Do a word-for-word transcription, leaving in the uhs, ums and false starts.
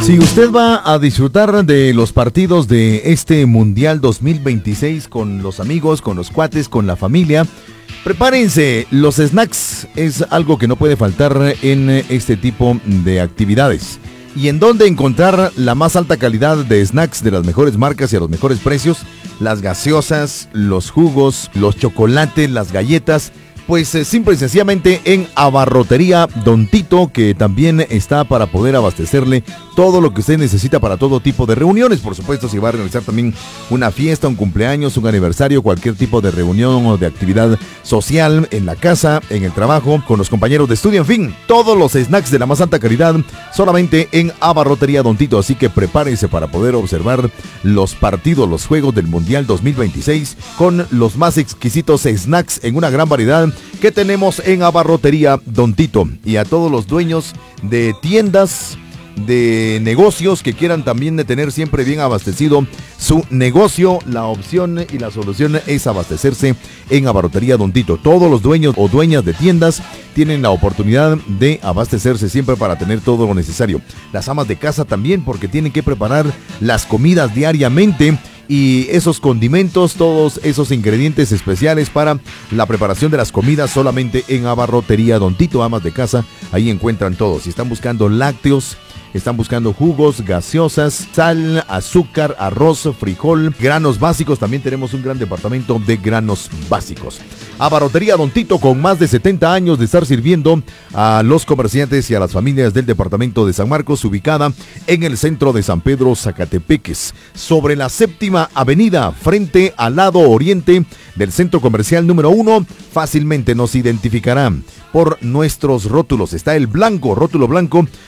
Si usted va a disfrutar de los partidos de este Mundial dos mil veintiséis con los amigos, con los cuates, con la familia, prepárense, los snacks es algo que no puede faltar en este tipo de actividades. ¿Y en dónde encontrar la más alta calidad de snacks de las mejores marcas y a los mejores precios? Las gaseosas, los jugos, los chocolates, las galletas. Pues eh, simple y sencillamente en Abarrotería Don Tito, que también está para poder abastecerle todo lo que usted necesita para todo tipo de reuniones. Por supuesto, si va a realizar también una fiesta, un cumpleaños, un aniversario, cualquier tipo de reunión o de actividad social en la casa, en el trabajo, con los compañeros de estudio, en fin, todos los snacks de la más alta calidad solamente en Abarrotería Don Tito. Así que prepárese para poder observar los partidos, los juegos del Mundial dos mil veintiséis con los más exquisitos snacks en una gran variedad que tenemos en Abarrotería Don Tito. Y a todos los dueños de tiendas, de negocios que quieran también de tener siempre bien abastecido su negocio, la opción y la solución es abastecerse en Abarrotería Don Tito. Todos los dueños o dueñas de tiendas tienen la oportunidad de abastecerse siempre para tener todo lo necesario. Las amas de casa también, porque tienen que preparar las comidas diariamente y esos condimentos, todos esos ingredientes especiales para la preparación de las comidas solamente en Abarrotería Don Tito. Amas de casa, ahí encuentran todo. Si están buscando lácteos, están buscando jugos, gaseosas, sal, azúcar, arroz, frijol, granos básicos, también tenemos un gran departamento de granos básicos. Abarrotería Don Tito, con más de setenta años de estar sirviendo a los comerciantes y a las familias del departamento de San Marcos, ubicada en el centro de San Pedro, Zacatepeques, sobre la séptima avenida, frente al lado oriente del centro comercial número uno. Fácilmente nos identificarán por nuestros rótulos. Está el blanco, rótulo blanco,